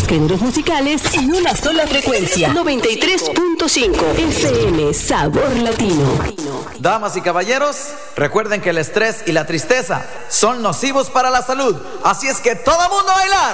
los géneros musicales en una sola frecuencia. 93.5 FM Sabor Latino. Damas y caballeros, recuerden que el estrés y la tristeza son nocivos para la salud. Así es que todo mundo a bailar.